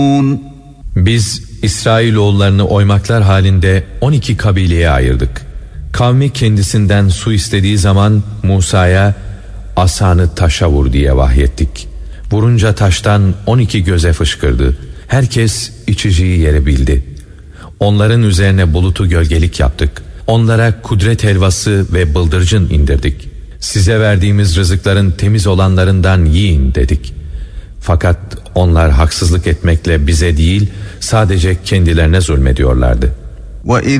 Biz İsrailoğullarını oymaklar halinde 12 kabileye ayırdık. Kavmi kendisinden su istediği zaman Musa'ya asanı taşa vur diye vahyettik. Vurunca taştan 12 göze fışkırdı. Herkes içeceği yeri bildi. Onların üzerine bulutu gölgelik yaptık. Onlara kudret helvası ve bıldırcın indirdik. Size verdiğimiz rızıkların temiz olanlarından yiyin dedik. Fakat onlar haksızlık etmekle bize değil, sadece kendilerine zulmediyorlardı.